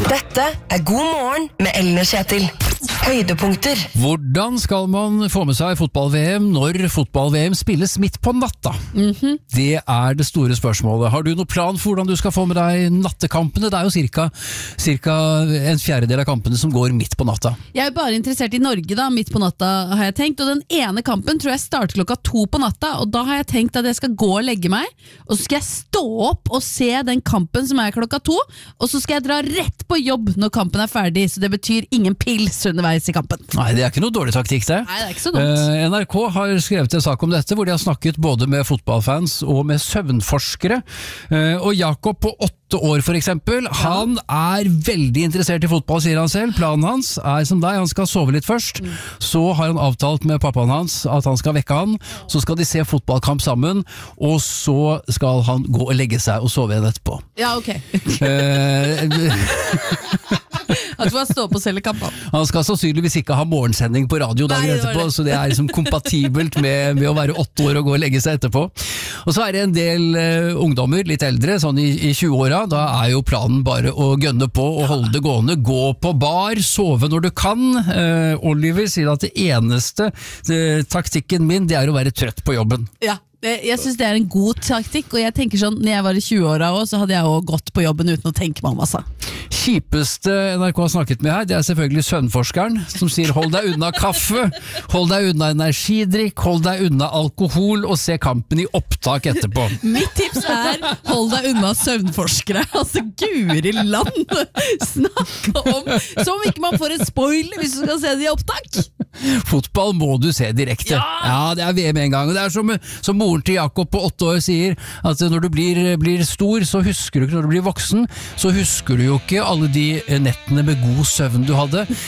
Dette God morgen med Ellen og Kjetil. Høydepunkter. Hvordan skal man få med seg fotball-VM når fotball-VM spilles midt på natta? Det det store spørsmålet. Har du noen plan for hvordan du skal få med deg nattekampene? Det jo cirka en fjerdedel av kampene som går midt på natta. Jeg bare interessert i Norge da, midt på natta har jeg tenkt, og den ene kampen tror jeg starter 2 på natta, og da har jeg tenkt at jeg skal gå og legge meg, og så skal jeg stå opp og se den kampen som 2, og så skal jeg dra rett på jobb når kampen ferdig, så det betyr ingen pils underveis i kampen. Nei, det ikke noe dårlig taktikk det. Nei, det ikke så dumt. NRK har skrevet en sak om dette, hvor de har snakket både med fotballfans og med søvnforskere, og Jakob på 8 år for eksempel, han veldig interessert i fotball, sier han selv. Planen hans som deg, han skal sove litt først, så har han avtalt med pappaen hans at han skal vekke han, så skal de se fotballkamp sammen, og så skal han gå og legge seg og sove igjen etterpå. Ja, ok. At du var stå på selge kampen. Han skal sannsynligvis ikke ha morgensending på radio dagen etterpå, så det liksom kompatibelt med å være 8 år og gå og legge seg etterpå. Og så det en del ungdommer, litt eldre, sånn i 20-åra, da jo planen bare å gønne på og holde det gående, gå på bar, sove når du kan. Oliver sier at det eneste taktikken min, det å være trøtt på jobben. Ja. Jeg synes det en god taktikk, og jeg tenker sånn, når jeg var i 20-åra også, så hadde jeg også gått på jobben uten å tenke meg om, altså. Kjipeste NRK har snakket med her, det selvfølgelig søvnforskeren, som sier hold deg unna kaffe, hold deg unna energidrikk, hold deg unna alkohol, og se kampen i opptak etterpå. Mitt tips hold deg unna søvnforskere, altså guri land, snakke om, som om ikke man får en spoiler hvis du skal se det i opptak. Fotball må du se direkte. Ja, det VM en gang, og det som moren til Jakob på 8 år sier, at når du blir stor, så husker du ikke, når du blir voksen, så husker du jo ikke alle de nettene med god søvn du hadde.